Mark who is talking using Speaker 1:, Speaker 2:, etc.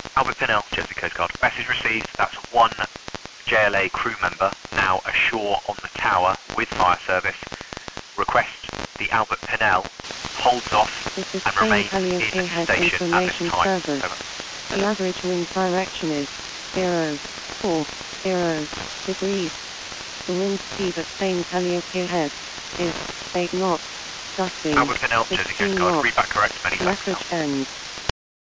Speaker 1: Albert Pinnell, Jersey Coast Guard. Message received. That's one JLA crew member now ashore on the tower with fire service. Request the Albert Pinnell holds off and remains in station at this time. Over.
Speaker 2: The average wind direction is 040 degrees. The wind speed at St. Calliope Head is 8 knots. Dusty.
Speaker 1: Albert Pinnell, Jersey Coast Guard. Read back correct. Many thanks.
Speaker 2: Message ends.